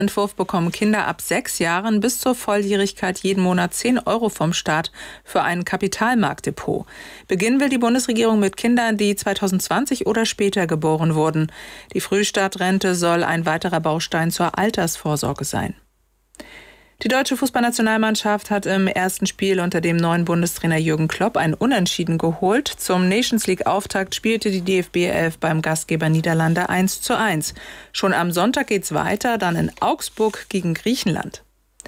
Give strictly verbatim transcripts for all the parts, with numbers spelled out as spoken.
Entwurf bekommen Kinder ab sechs Jahren bis zur Volljährigkeit jeden Monat zehn Euro vom Staat für ein Kapitalmarktdepot. Beginnen will die Bundesregierung mit Kindern, die zweitausendzwanzig oder später geboren wurden. Die Frühstartrente soll ein weiterer Baustein zur Altersvorsorge sein. Die deutsche Fußballnationalmannschaft hat im ersten Spiel unter dem neuen Bundestrainer Jürgen Klopp ein Unentschieden geholt. Zum Nations League-Auftakt spielte die D F B elf beim Gastgeber Niederlande eins zu eins. Schon am Sonntag geht's weiter, dann in Augsburg gegen Griechenland.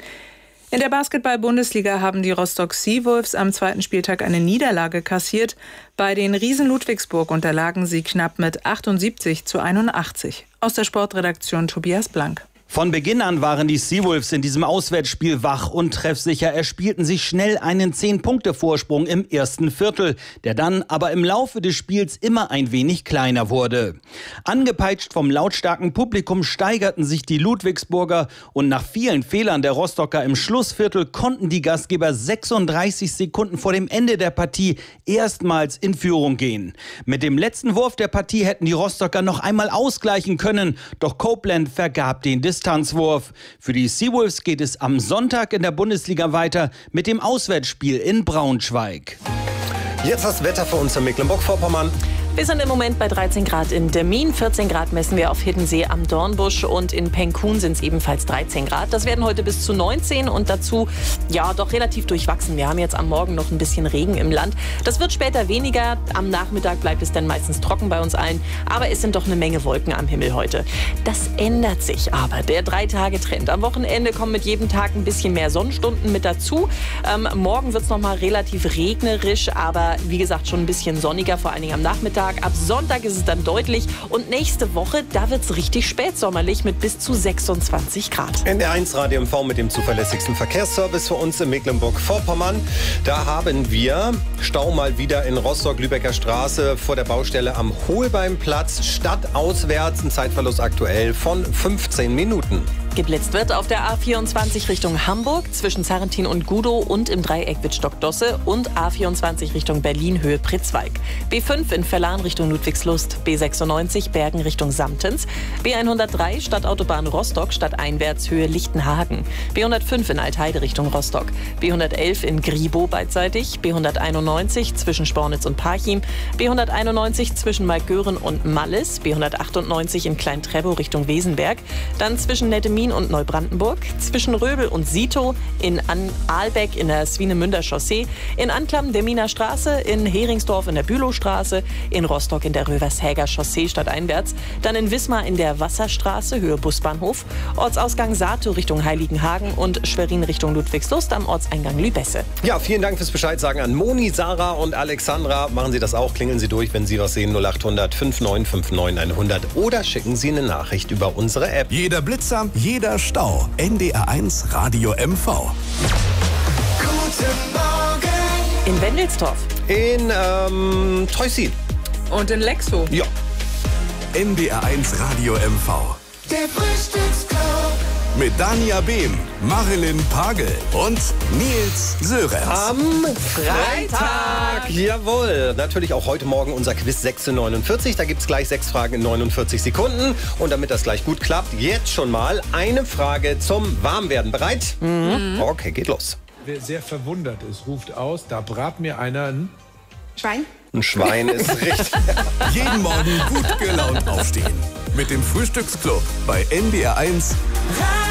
In der Basketball-Bundesliga haben die Rostock Seawolves am zweiten Spieltag eine Niederlage kassiert. Bei den Riesen Ludwigsburg unterlagen sie knapp mit achtundsiebzig zu einundachtzig. Aus der Sportredaktion Tobias Blank. Von Beginn an waren die Seawolves in diesem Auswärtsspiel wach und treffsicher, erspielten sich schnell einen zehn-Punkte-Vorsprung im ersten Viertel, der dann aber im Laufe des Spiels immer ein wenig kleiner wurde. Angepeitscht vom lautstarken Publikum steigerten sich die Ludwigsburger und nach vielen Fehlern der Rostocker im Schlussviertel konnten die Gastgeber sechsunddreißig Sekunden vor dem Ende der Partie erstmals in Führung gehen. Mit dem letzten Wurf der Partie hätten die Rostocker noch einmal ausgleichen können, doch Copeland vergab den Distanzwurf. Distanzwurf. Für die Seawolves geht es am Sonntag in der Bundesliga weiter mit dem Auswärtsspiel in Braunschweig. Jetzt das Wetter für uns in Mecklenburg-Vorpommern. Wir sind im Moment bei dreizehn Grad in Demmin, vierzehn Grad messen wir auf Hiddensee am Dornbusch und in Penkun sind es ebenfalls dreizehn Grad. Das werden heute bis zu neunzehn und dazu, ja, doch relativ durchwachsen. Wir haben jetzt am Morgen noch ein bisschen Regen im Land. Das wird später weniger. Am Nachmittag bleibt es dann meistens trocken bei uns allen. Aber es sind doch eine Menge Wolken am Himmel heute. Das ändert sich aber, der Drei-Tage-Trend. Am Wochenende kommen mit jedem Tag ein bisschen mehr Sonnenstunden mit dazu. Ähm, morgen wird es noch mal relativ regnerisch, aber wie gesagt schon ein bisschen sonniger, vor allen Dingen am Nachmittag. Ab Sonntag ist es dann deutlich und nächste Woche, da wird es richtig spätsommerlich mit bis zu sechsundzwanzig Grad. N D R eins Radio M V mit dem zuverlässigsten Verkehrsservice für uns in Mecklenburg-Vorpommern. Da haben wir Stau mal wieder in Rostock-Lübecker Straße vor der Baustelle am Holbeimplatz. Stadtauswärts, ein Zeitverlust aktuell von fünfzehn Minuten. Geblitzt wird auf der A vierundzwanzig Richtung Hamburg zwischen Zarrentin und Gudow und im Dreieck Wittstock-Dosse und A vierundzwanzig Richtung Berlin Höhe Pritzwalk. B fünf in Verlan Richtung Ludwigslust, B sechsundneunzig Bergen Richtung Samtens, B hundertdrei Stadtautobahn Rostock stadteinwärts Höhe Lichtenhagen, B hundertfünf in Altheide Richtung Rostock, B hundertelf in Gribow beidseitig, B hunderteinundneunzig zwischen Spornitz und Parchim, B hunderteinundneunzig zwischen Malgören und Mallis, B hundertachtundneunzig in Klein-Trebow Richtung Wesenberg, dann zwischen Nettemie und Neubrandenburg, zwischen Röbel und Sito, in An Ahlbeck in der Swinemünder Chaussee, in Anklam der Miner Straße, in Heringsdorf in der Bülowstraße, in Rostock in der Rövershäger Chaussee stadteinwärts, dann in Wismar in der Wasserstraße Höhe Busbahnhof, Ortsausgang Sato Richtung Heiligenhagen und Schwerin Richtung Ludwigslust am Ortseingang Lübesse. Ja, vielen Dank fürs Bescheid sagen an Moni, Sarah und Alexandra. Machen Sie das auch, klingeln Sie durch, wenn Sie was sehen, null achthundert fünfundneunzig neunundfünfzig hundert oder schicken Sie eine Nachricht über unsere App. Jeder Blitzer, jeder Stau. N D R eins Radio M V. Guten Morgen. In Wendelsdorf. In ähm, Teußin. Und in Lexow. Ja. N D R eins Radio M V. Der Frühstücksclub. Mit Dania Behm, Marilyn Pagel und Nils Sörenz. Am Freitag. Jawohl. Natürlich auch heute Morgen unser Quiz sechzehn Uhr neunundvierzig. Da gibt es gleich sechs Fragen in neunundvierzig Sekunden. Und damit das gleich gut klappt, jetzt schon mal eine Frage zum Warmwerden. Bereit? Mhm. Okay, geht los. Wer sehr verwundert ist, ruft aus, da brat mir einer ein Schwein. Ein Schwein ist richtig. Jeden Morgen gut gelaunt aufstehen. Mit dem Frühstücksclub bei N D R eins.